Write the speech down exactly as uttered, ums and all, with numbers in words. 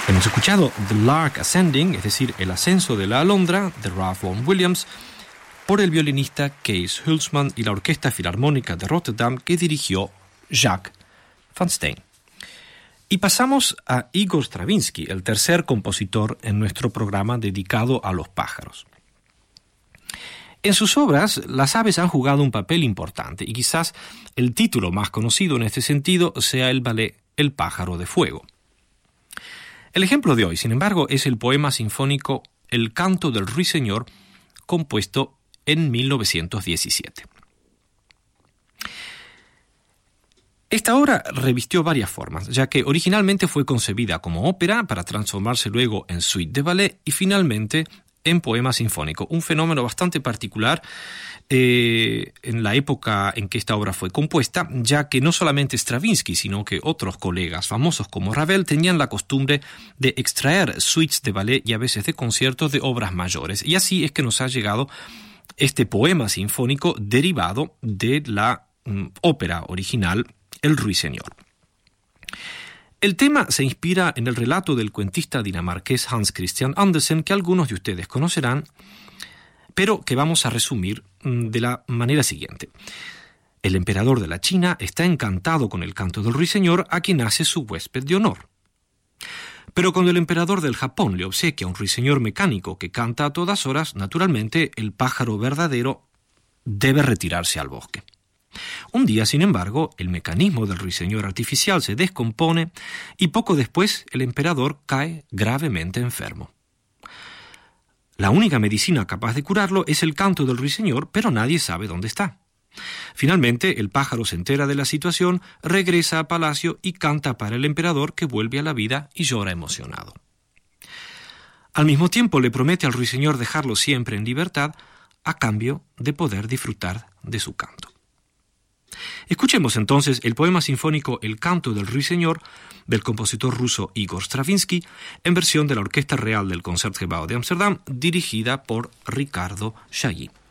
Hemos escuchado The Lark Ascending, es decir, El ascenso de la alondra, de Ralph Vaughan Williams, por el violinista Kees Hulsman y la Orquesta Filarmónica de Rotterdam que dirigió Jacques van Steen. Y pasamos a Igor Stravinsky, el tercer compositor en nuestro programa dedicado a los pájaros. En sus obras, las aves han jugado un papel importante y quizás el título más conocido en este sentido sea el ballet El pájaro de fuego. El ejemplo de hoy, sin embargo, es el poema sinfónico El canto del ruiseñor, compuesto en mil novecientos diecisiete. Esta obra revistió varias formas, ya que originalmente fue concebida como ópera para transformarse luego en suite de ballet y finalmente en poema sinfónico, un fenómeno bastante particular eh, en la época en que esta obra fue compuesta, ya que no solamente Stravinsky, sino que otros colegas famosos como Ravel tenían la costumbre de extraer suites de ballet y a veces de conciertos de obras mayores. Y así es que nos ha llegado este poema sinfónico derivado de la mm, ópera original El Ruiseñor. El tema se inspira en el relato del cuentista dinamarqués Hans Christian Andersen, que algunos de ustedes conocerán, pero que vamos a resumir de la manera siguiente. El emperador de la China está encantado con el canto del ruiseñor, a quien hace su huésped de honor. Pero cuando el emperador del Japón le obsequia un ruiseñor mecánico que canta a todas horas, naturalmente el pájaro verdadero debe retirarse al bosque. Un día, sin embargo, el mecanismo del ruiseñor artificial se descompone y poco después el emperador cae gravemente enfermo. La única medicina capaz de curarlo es el canto del ruiseñor, pero nadie sabe dónde está. Finalmente, el pájaro se entera de la situación, regresa a palacio y canta para el emperador, que vuelve a la vida y llora emocionado. Al mismo tiempo, le promete al ruiseñor dejarlo siempre en libertad a cambio de poder disfrutar de su canto. Escuchemos entonces el poema sinfónico El canto del ruiseñor del compositor ruso Igor Stravinsky en versión de la Orquesta Real del Concertgebouw de Ámsterdam, dirigida por Ricardo Chailly.